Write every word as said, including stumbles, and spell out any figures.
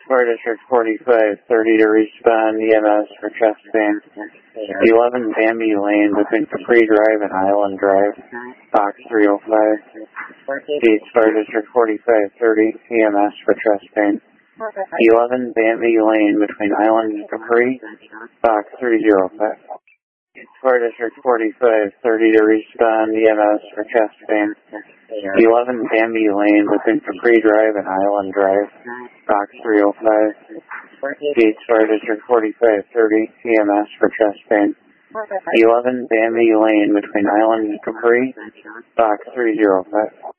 Fire District forty-five thirty to respond E M S for chest pain. eleven Bambi Lane between Capri Drive and Island Drive, box three oh five. Gates Fire District forty-five thirty, E M S for chest pain. eleven Bambi Lane between Island and Capri, box three oh five. Fire District forty-five thirty to respond E M S for chest pain. eleven Bambi Lane between Capri Drive and Island Drive, box three oh five. Gates Fire District forty-five thirty, E M S for chest pain. eleven Bambi Lane between Island and Capri, box three oh five.